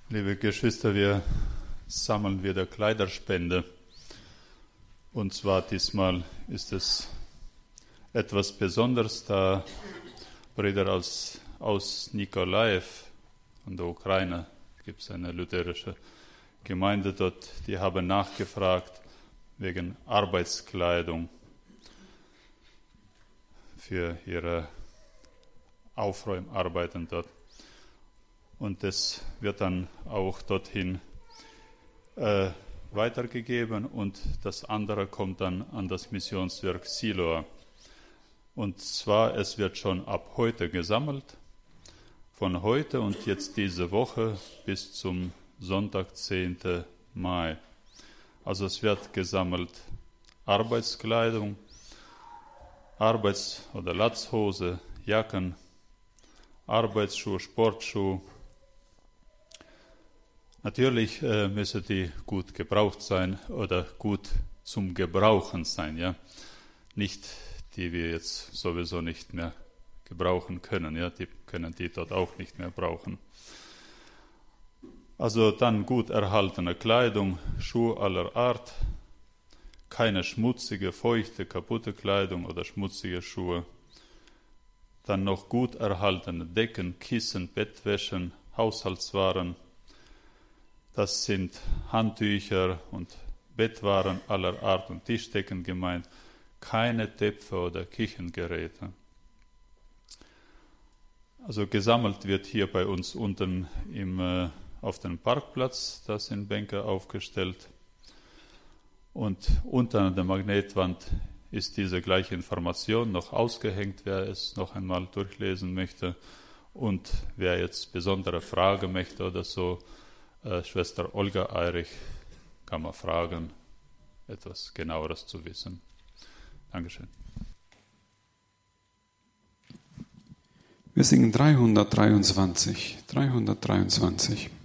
Liebe Geschwister, wir sammeln wieder Kleiderspende. Und zwar diesmal ist es etwas Besonderes, da Brüder aus Nikolaev von der Ukraine, gibt es eine lutherische Gemeinde dort, die haben nachgefragt wegen Arbeitskleidung für ihre Aufräumarbeiten dort. Und das wird dann auch dorthin weitergegeben und das andere kommt dann an das Missionswerk Siloa. Und zwar, es wird schon ab heute gesammelt, von heute und jetzt diese Woche bis zum Sonntag, 10. Mai. Also es wird gesammelt Arbeitskleidung, oder Latzhose, Jacken, Arbeitsschuhe, Sportschuhe. Natürlich müssen die gut gebraucht sein oder gut zum Gebrauchen sein, ja. Nicht, die wir jetzt sowieso nicht mehr gebrauchen können, ja. Die können die dort auch nicht mehr brauchen. Also dann gut erhaltene Kleidung, Schuhe aller Art, keine schmutzige, feuchte, kaputte Kleidung oder schmutzige Schuhe. Dann noch gut erhaltene Decken, Kissen, Bettwäschen, Haushaltswaren. Das sind Handtücher und Bettwaren aller Art und Tischdecken gemeint, keine Töpfe oder Küchengeräte. Also gesammelt wird hier bei uns unten auf dem Parkplatz, da sind Bänke aufgestellt. Und unten an der Magnetwand ist diese gleiche Information noch ausgehängt, wer es noch einmal durchlesen möchte. Und wer jetzt besondere Fragen möchte oder so, Schwester Olga Eirich kann man fragen, etwas Genaueres zu wissen. Dankeschön. Wir singen 323.